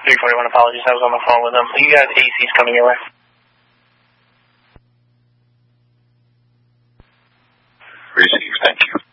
341, apologies, I was on the phone with them. You guys, AC's coming your way. Receive, thank you.